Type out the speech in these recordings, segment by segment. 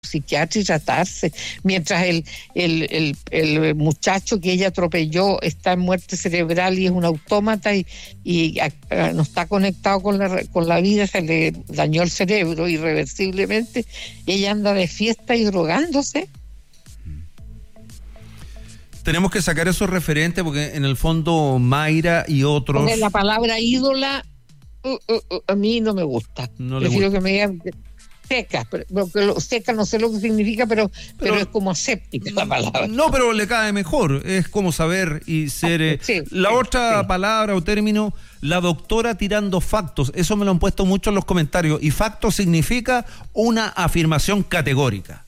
psiquiatra y tratarse, mientras el muchacho que ella atropelló está en muerte cerebral y es un autómata y no está conectado con la vida, se le dañó el cerebro irreversiblemente, ella anda de fiesta y drogándose. Tenemos que sacar esos referentes porque en el fondo Mayra y otros... Porque la palabra ídola a mí no me gusta. Prefiero que me digan seca, seca no sé lo que significa, pero es como aséptica la palabra. No, pero le cae mejor, es como saber y ser... otra palabra o término, la doctora tirando factos, eso me lo han puesto mucho en los comentarios, y facto significa una afirmación categórica.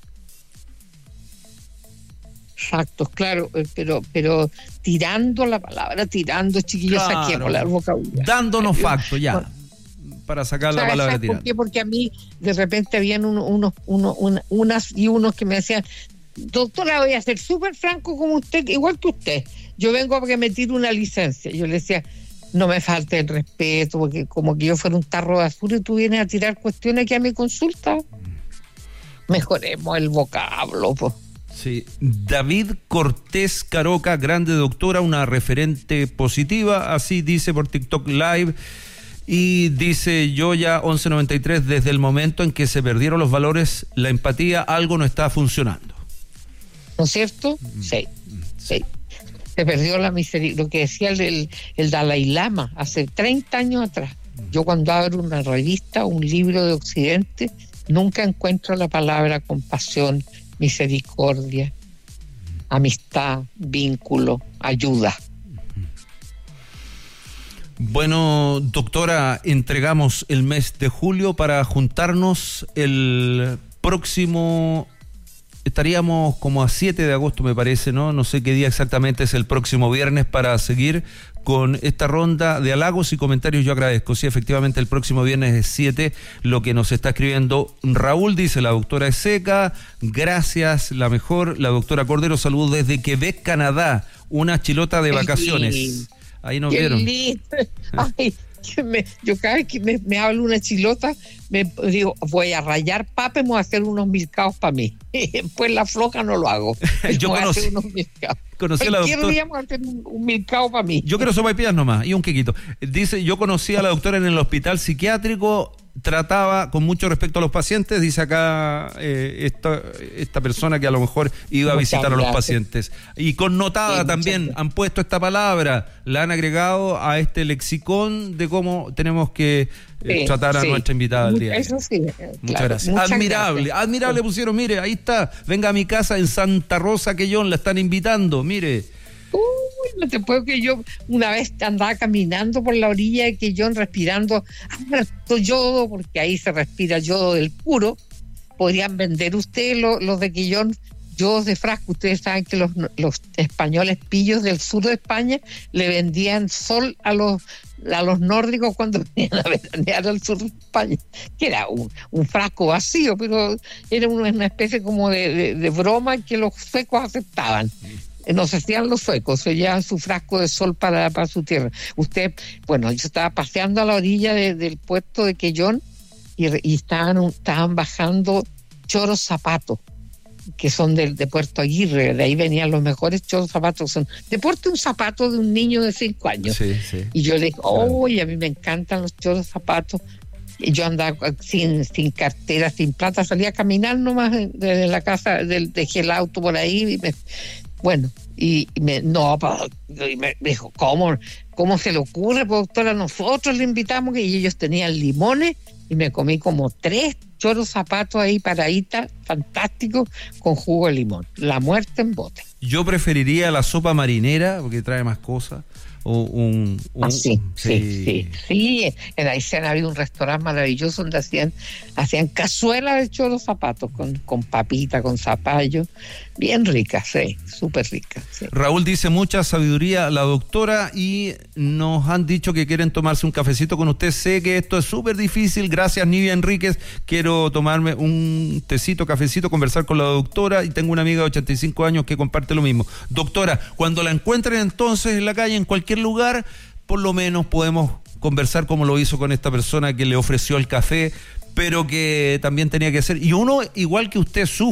Factos, claro, pero tirando la palabra, chiquillos, claro, saquemos la vocabulario. Dándonos factos, ya. Bueno, para sacar la palabra tirando. ¿Por qué? Porque a mí de repente habían unas y unos que me decían, doctora, voy a ser súper franco como usted, igual que usted. Yo vengo a que me tire una licencia. Yo le decía, no me falte el respeto, porque como que yo fuera un tarro de azul y tú vienes a tirar cuestiones aquí a mi consulta. Mejoremos el vocablo, pues. Sí, David Cortés Caroca, grande doctora, una referente positiva, así dice por TikTok Live, y dice Yoya 1193, desde el momento en que se perdieron los valores, la empatía, algo no está funcionando. ¿No es cierto? Sí. Se perdió la misericordia, lo que decía el Dalai Lama hace 30 años atrás. Yo cuando abro una revista, un libro de Occidente, nunca encuentro la palabra compasión, misericordia, amistad, vínculo, ayuda. Bueno, doctora, entregamos el mes de julio para juntarnos el próximo... Estaríamos como a 7 de agosto, me parece, ¿no? No sé qué día exactamente es el próximo viernes para seguir con esta ronda de halagos y comentarios. Yo agradezco. Sí, efectivamente, el próximo viernes es 7, lo que nos está escribiendo Raúl, dice, la doctora es seca, gracias, la mejor. La doctora Cordero, saludos desde Quebec, Canadá, una chilota de vacaciones. Ahí nos vieron. Ay, yo cada vez que me habla una chilota, me digo, voy a rayar papa y voy a hacer unos milcaos para mí. Pues la floja no lo hago. Yo conocí a la doctora. Queríamos hacer un milcao para mí. Yo quiero sopaipillas nomás y un quequito. Dice, yo conocí a la doctora en el hospital psiquiátrico, trataba con mucho respeto a los pacientes, dice acá esta persona que a lo mejor iba a visitar a los pacientes. Y connotada también, han puesto esta palabra, la han agregado a este lexicón de cómo tenemos que tratar a nuestra invitada al día. Eso sí. Muchas gracias. Admirable pusieron, mire, ahí está, venga a mi casa en Santa Rosa, Quellón, la están invitando, mire. No te puedo que yo una vez andaba caminando por la orilla de Quellón respirando harto yodo, porque ahí se respira yodo del puro. Podrían vender ustedes los de Quellón yodos de frasco. Ustedes saben que los españoles pillos del sur de España le vendían sol a los nórdicos cuando venían a veranear al sur de España, que era un frasco vacío, pero era una especie como de broma que los suecos aceptaban. Nos hacían los suecos, se llevaban su frasco de sol para su tierra. Yo estaba paseando a la orilla del puerto de Quellón y estaban bajando choros zapatos, que son de Puerto Aguirre, de ahí venían los mejores choros zapatos. Son de porte un zapato de un niño de 5 años. Sí. Y yo le dije, a mí me encantan los choros zapatos. Y yo andaba sin cartera, sin plata, salía a caminar nomás desde la casa, dejé el auto por ahí y me dijo, ¿cómo se le ocurre, doctora? Nosotros le invitamos, y ellos tenían limones, y me comí como 3 choros zapatos ahí paraditas, fantásticos, con jugo de limón. La muerte en bote. Yo preferiría la sopa marinera, porque trae más cosas. Sí. En Aysén había un restaurante maravilloso donde hacían cazuela de choros zapatos con papita, con zapallo, bien rica, súper rica. Sí. Raúl dice, mucha sabiduría la doctora, y nos han dicho que quieren tomarse un cafecito con usted. Sé que esto es súper difícil, gracias Nivia Enríquez, quiero tomarme un tecito, cafecito, conversar con la doctora, y tengo una amiga de 85 años que comparte lo mismo. Doctora, cuando la encuentren entonces en la calle, en cualquier lugar, por lo menos podemos conversar como lo hizo con esta persona que le ofreció el café, pero que también tenía que ser. Y uno, igual que usted, sufre